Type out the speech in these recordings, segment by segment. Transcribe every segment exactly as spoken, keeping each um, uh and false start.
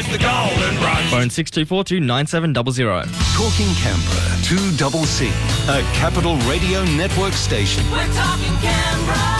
Rise the Golden Rush. Phone six two four two nine seven zero zero. Talking Canberra, two double C, a Capital Radio Network station. We're talking Canberra.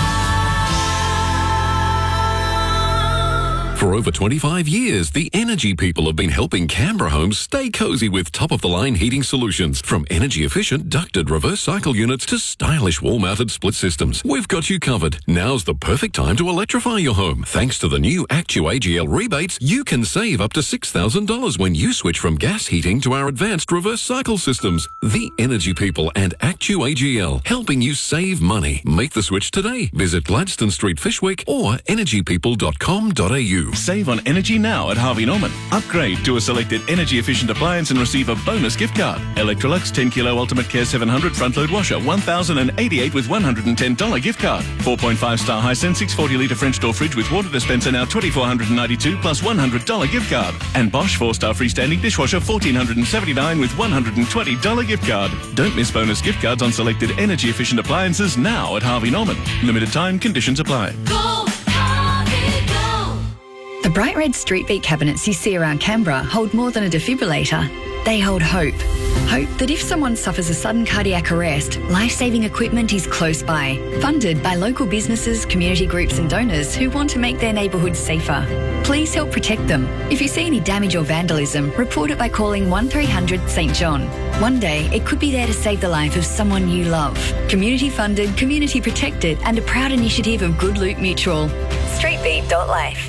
For over twenty-five years, the Energy People have been helping Canberra homes stay cosy with top-of-the-line heating solutions. From energy-efficient ducted reverse cycle units to stylish wall-mounted split systems, we've got you covered. Now's the perfect time to electrify your home. Thanks to the new ActuAGL rebates, you can save up to six thousand dollars when you switch from gas heating to our advanced reverse cycle systems. The Energy People and ActuAGL, helping you save money. Make the switch today. Visit Gladstone Street, Fishwick or energy people dot com dot a u. Save on energy now at Harvey Norman. Upgrade to a selected energy-efficient appliance and receive a bonus gift card. Electrolux ten kilo Ultimate Care seven hundred front-load washer, one thousand eighty-eight with one hundred ten dollars gift card. four point five star Hisense six hundred forty litre French door fridge with water dispenser now two thousand four hundred ninety-two plus one hundred dollars gift card. And Bosch four star freestanding dishwasher one thousand four hundred seventy-nine with one hundred twenty dollars gift card. Don't miss bonus gift cards on selected energy-efficient appliances now at Harvey Norman. Limited time, conditions apply. Go, Harvey, go. The bright red street beat cabinets you see around Canberra hold more than a defibrillator. They hold hope. Hope that if someone suffers a sudden cardiac arrest, life-saving equipment is close by. Funded by local businesses, community groups and donors who want to make their neighbourhoods safer. Please help protect them. If you see any damage or vandalism, report it by calling one three hundred St John. One day, it could be there to save the life of someone you love. Community funded, community protected and a proud initiative of Good Loot Mutual. streetbeat dot life.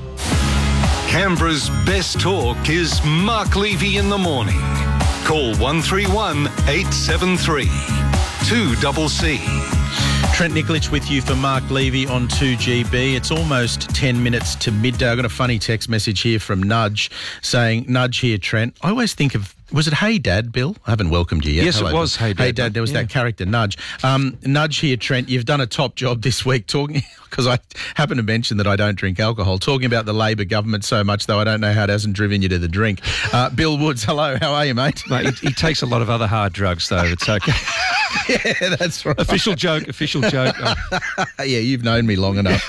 Canberra's best talk is Mark Levy in the morning. Call one three one eight seven three two double C. Trent Nikolic with you for Mark Levy on two G B. It's almost ten minutes to midday. I got a funny text message here from Nudge saying, Nudge here, Trent. I always think of, was it Hey Dad, Bill? I haven't welcomed you yet. Yes, Hello, it was Bill. Hey Dad. Hey Dad, there was yeah. that character, Nudge. Um, Nudge here, Trent. You've done a top job this week talking, because I happen to mention that I don't drink alcohol, talking about the Labor government so much, though I don't know how it hasn't driven you to the drink. Uh, Bill Woods, hello. How are you, mate? Mate, he, he takes a lot of other hard drugs, though. It's okay. Yeah, that's right. Official joke, official joke. Oh. Yeah, you've known me long enough.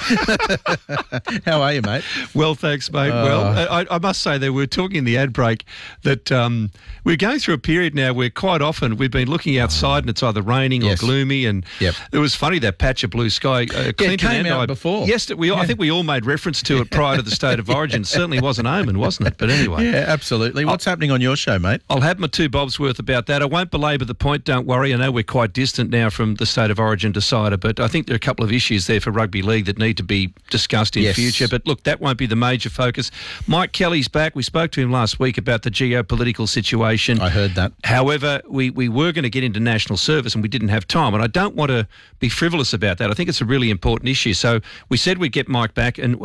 How are you, mate? Well, thanks, mate. Uh, well, I, I must say that we were talking in the ad break that um, we're going through a period now where quite often we've been looking outside and it's either raining Yes. or gloomy. And Yep. it was funny, that patch of blue sky. Uh, Clinton yeah, it came and out I, before. Yes, we, I Yeah. think we all made reference to it prior to the State of Origin. It certainly was an omen, wasn't it? But anyway. Yeah, absolutely. What's happening on your show, mate? I'll have my two bobs worth about that. I won't belabour the point, don't worry. I know we're quite distant now from the State of Origin decider, but I think there are a couple of issues there for rugby league that need to be discussed in Yes. future. But look, that won't be the major focus. Mike Kelly's back. We spoke to him last week about the geopolitical situation. I heard that. However, we, we were going to get into national service and we didn't have time. And I don't want to be frivolous about that. I think it's a really important issue. So we said we'd get Mike back, and